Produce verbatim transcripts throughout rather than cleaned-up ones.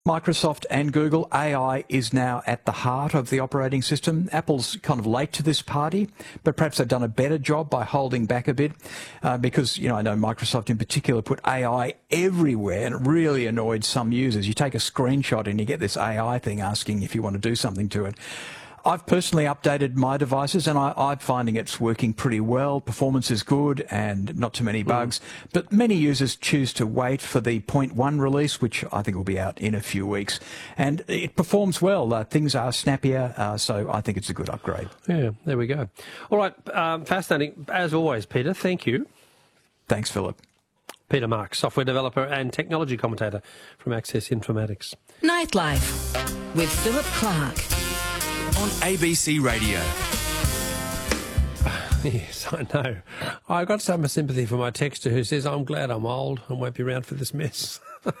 Microsoft and Google, A I is now at the heart of the operating system. Apple's kind of late to this party, but perhaps they've done a better job by holding back a bit uh, because, you know, I know Microsoft in particular put A I everywhere and it really annoyed some users. You take a screenshot and you get this A I thing asking if you want to do something to it. I've personally updated my devices and I, I'm finding it's working pretty well. Performance is good and not too many bugs. Mm. But many users choose to wait for the point one release, which I think will be out in a few weeks. And it performs well. Uh, things are snappier, uh, so I think it's a good upgrade. Yeah, there we go. All right, um, fascinating. As always, Peter, thank you. Thanks, Philip. Peter Marks, software developer and technology commentator from Access Informatics. Nightlife with Philip Clark. On A B C Radio. Yes, I know. I've got some sympathy for my texter who says, I'm glad I'm old and won't be around for this mess.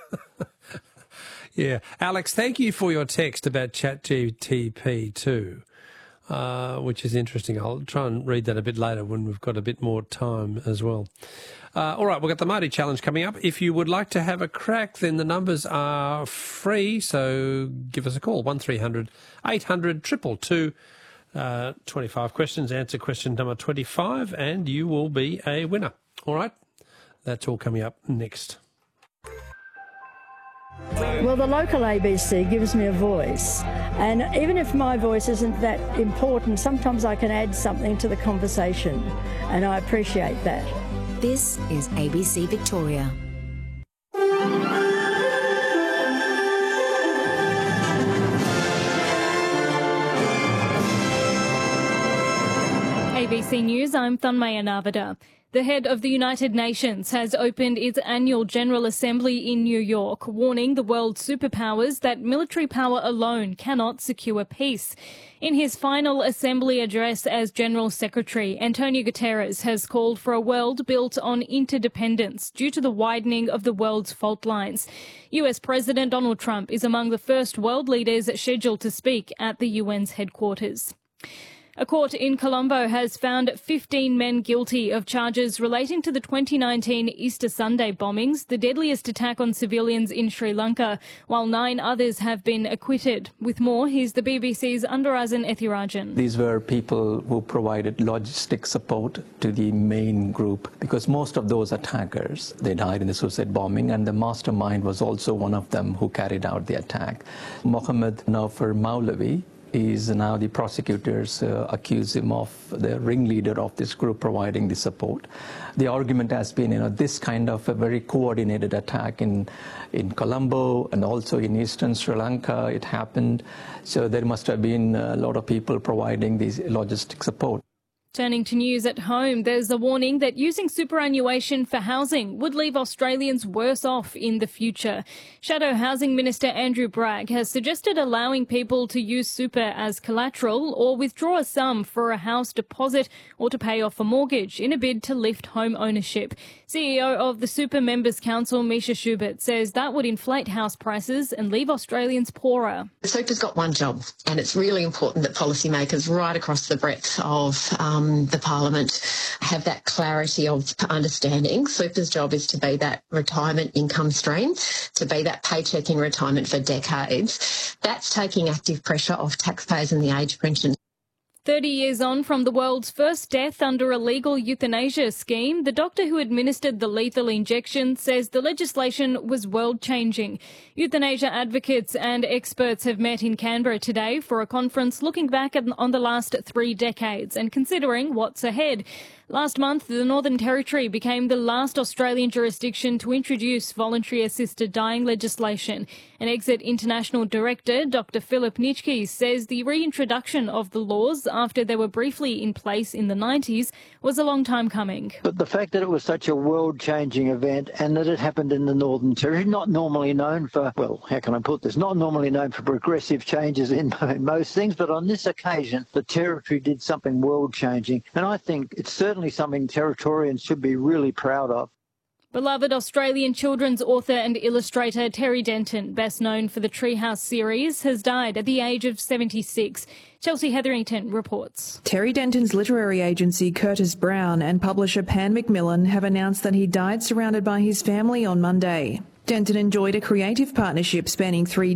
Yeah. Alex, thank you for your text about ChatGPT too, uh, which is interesting. I'll try and read that a bit later when we've got a bit more time as well. Uh, all right, we've got the Marty Challenge coming up. If you would like to have a crack, then the numbers are free, so give us a call, one three hundred eight hundred two two two. Uh, twenty-five questions, answer question number twenty-five, and you will be a winner. All right, that's all coming up next. Well, the local A B C gives me a voice, and even if my voice isn't that important, sometimes I can add something to the conversation, and I appreciate that. This is A B C Victoria. A B C News, I'm Thanmaya Navada. The head of the United Nations has opened its annual General Assembly in New York, warning the world's superpowers that military power alone cannot secure peace. In his final assembly address as General Secretary, Antonio Guterres has called for a world built on interdependence due to the widening of the world's fault lines. U S President Donald Trump is among the first world leaders scheduled to speak at the U N's headquarters. A court in Colombo has found fifteen men guilty of charges relating to the twenty nineteen Easter Sunday bombings, the deadliest attack on civilians in Sri Lanka, while nine others have been acquitted. With more, here's the B B C's Andarazan Ethirajan. These were people who provided logistic support to the main group because most of those attackers, they died in the suicide bombing, and the mastermind was also one of them who carried out the attack. Mohammed Naufar Maulavi is now the prosecutors uh, accuse him of the ringleader of this group providing the support. The argument has been, you know, this kind of a very coordinated attack in in Colombo and also in eastern Sri Lanka, it happened. So there must have been a lot of people providing these logistic support. Turning to news at home, there's a warning that using superannuation for housing would leave Australians worse off in the future. Shadow Housing Minister Andrew Bragg has suggested allowing people to use super as collateral or withdraw a sum for a house deposit or to pay off a mortgage in a bid to lift home ownership. C E O of the Super Members Council, Misha Schubert, says that would inflate house prices and leave Australians poorer. Super's got one job, and it's really important that policymakers right across the breadth of um, the Parliament have that clarity of understanding. Super's job is to be that retirement income stream, to be that paycheck in retirement for decades. That's taking active pressure off taxpayers and the age pension. Thirty years on from the world's first death under a legal euthanasia scheme, the doctor who administered the lethal injection says the legislation was world-changing. Euthanasia advocates and experts have met in Canberra today for a conference looking back on the last three decades and considering what's ahead. Last month, the Northern Territory became the last Australian jurisdiction to introduce voluntary assisted dying legislation. And Exit International Director Doctor Philip Nitschke says the reintroduction of the laws after they were briefly in place in the nineties was a long time coming. But the fact that it was such a world-changing event and that it happened in the Northern Territory, not normally known for, well, how can I put this, not normally known for progressive changes in most things, but on this occasion, the Territory did something world-changing. And I think it's certainly something Territorians should be really proud of. Beloved Australian children's author and illustrator Terry Denton, best known for the Treehouse series, has died at the age of seventy-six. Chelsea Hetherington reports. Terry Denton's literary agency Curtis Brown and publisher Pan Macmillan have announced that he died surrounded by his family on Monday. Denton enjoyed a creative partnership spanning three